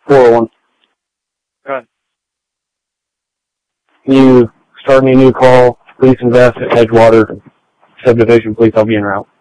401. Go ahead. Can you start me a new call? Please invest at Edgewater subdivision. Please, I'll be en route.